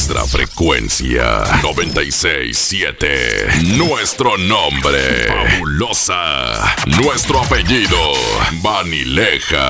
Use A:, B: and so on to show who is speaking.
A: Nuestra frecuencia 967. Nuestro nombre Fabulosa. Nuestro apellido Vanileja.